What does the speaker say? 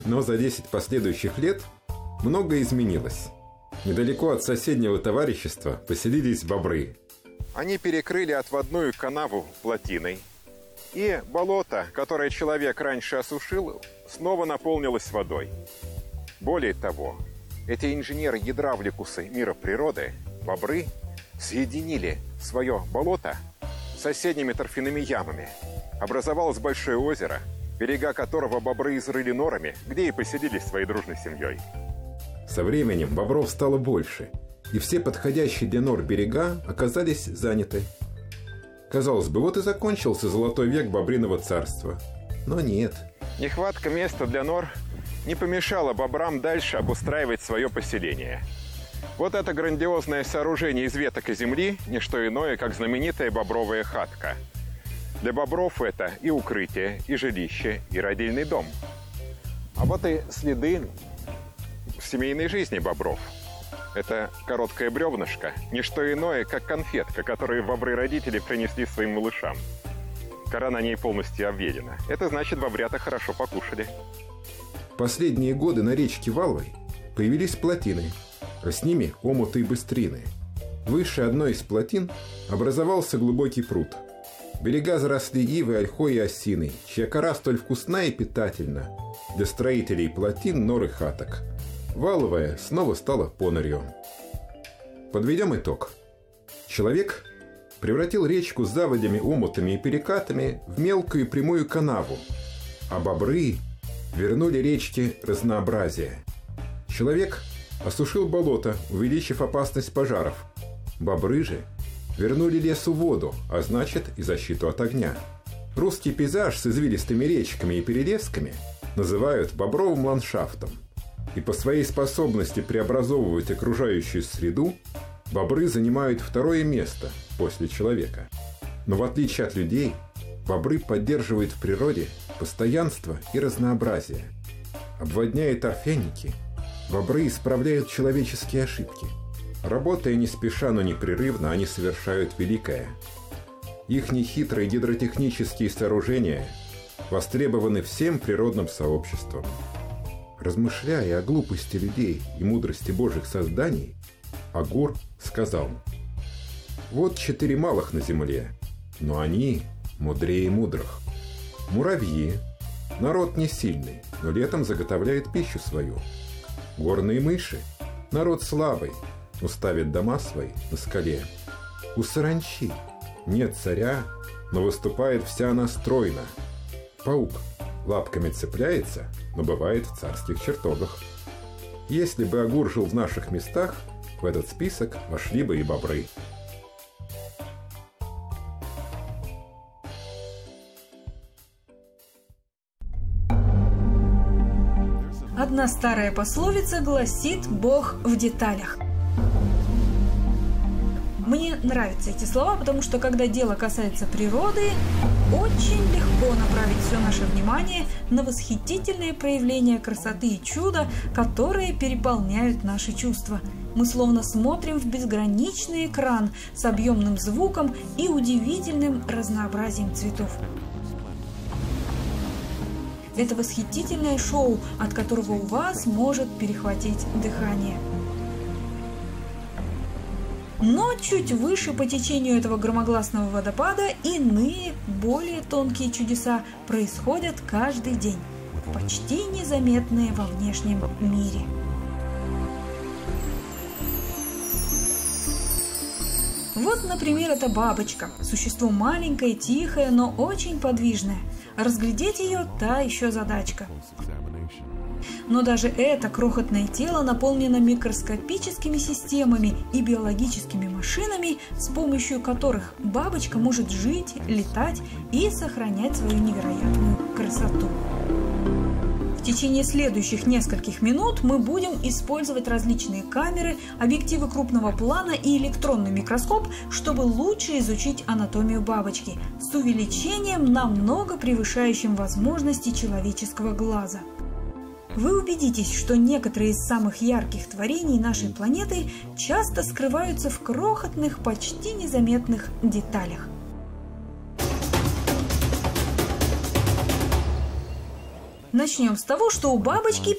Но за 10 последующих лет многое изменилось. Недалеко от соседнего товарищества поселились бобры. Они перекрыли отводную канаву плотиной, и болото, которое человек раньше осушил, снова наполнилось водой. Более того, эти инженеры-гидравликусы мира природы, бобры, соединили свое болото с соседними торфяными ямами. Образовалось большое озеро, берега которого бобры изрыли норами, где и поселились своей дружной семьей. Со временем бобров стало больше, и все подходящие для нор берега оказались заняты. Казалось бы, вот и закончился золотой век бобриного царства. Но нет. Нехватка места для нор не помешала бобрам дальше обустраивать свое поселение. Вот это грандиозное сооружение из веток и земли – не что иное, как знаменитая бобровая хатка. Для бобров это и укрытие, и жилище, и родильный дом. А вот и следы семейной жизни бобров. Это короткое бревнышко, не что иное, как конфетка, которую бобры-родители принесли своим малышам. Кора на ней полностью объедена. Это значит, бобрята хорошо покушали. В последние годы на речке Валовой появились плотины, а с ними омуты и быстрины. Выше одной из плотин образовался глубокий пруд. Берега заросли ивой, ольхой и осиной, чья кора столь вкусна и питательна для строителей плотин, нор и хаток. Валовая снова стала понурью. Подведем итог. Человек превратил речку с заводями, омутами и перекатами в мелкую и прямую канаву, а бобры вернули речке разнообразие. Человек осушил болото, увеличив опасность пожаров. Бобры же вернули лесу воду, а значит и защиту от огня. Русский пейзаж с извилистыми речками и перелесками называют бобровым ландшафтом. И по своей способности преобразовывать окружающую среду бобры занимают второе место после человека. Но в отличие от людей, бобры поддерживают в природе постоянство и разнообразие. Обводняя торфяники, бобры исправляют человеческие ошибки. Работая не спеша, но непрерывно, они совершают великое. Их нехитрые гидротехнические сооружения востребованы всем природным сообществом. Размышляя о глупости людей и мудрости Божьих созданий, Агур сказал: «Вот 4 малых на земле, но они мудрее мудрых. Муравьи – народ не сильный, но летом заготовляет пищу свою. Горные мыши – народ слабый, но ставит дома свои на скале. У саранчи нет царя, но выступает вся она стройно. Паук лапками цепляется, но бывает в царских чертогах. Если бы Агур жил в наших местах, в этот список вошли бы и бобры». Одна старая пословица гласит: «Бог в деталях». Мне нравятся эти слова, потому что, когда дело касается природы, очень легко направить все наше внимание на восхитительные проявления красоты и чуда, которые переполняют наши чувства. Мы словно смотрим в безграничный экран с объемным звуком и удивительным разнообразием цветов. Это восхитительное шоу, от которого у вас может перехватить дыхание. Но чуть выше по течению этого громогласного водопада иные, более тонкие чудеса происходят каждый день, почти незаметные во внешнем мире. Вот, например, эта бабочка, существо маленькое, тихое, но очень подвижное. Разглядеть ее – та еще задачка. Но даже это крохотное тело наполнено микроскопическими системами и биологическими машинами, с помощью которых бабочка может жить, летать и сохранять свою невероятную красоту. В течение следующих нескольких минут мы будем использовать различные камеры, объективы крупного плана и электронный микроскоп, чтобы лучше изучить анатомию бабочки с увеличением, намного превышающим возможности человеческого глаза. Вы убедитесь, что некоторые из самых ярких творений нашей планеты часто скрываются в крохотных, почти незаметных деталях. Начнем с того, что у бабочки